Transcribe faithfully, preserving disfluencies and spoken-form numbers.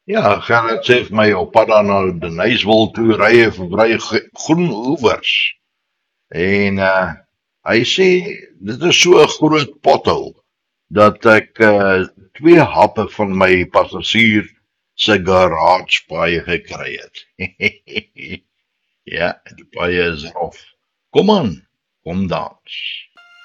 Ja, Gerrit sê vir my op pad dan na Denyswil toe ry hy verby G- groen oewers. En uh hy sê dit is so 'n groot pothol dat ek uh twee happe van my passasier se garage paai gekry het. Ja, die paai is rof. Kom aan, kom dans.